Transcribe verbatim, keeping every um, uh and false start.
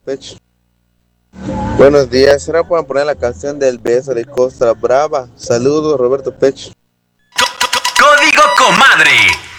Pech. Buenos días, ¿será pueden poner la canción del beso de Costa Brava? Saludos, Roberto Pech. Código Comadre.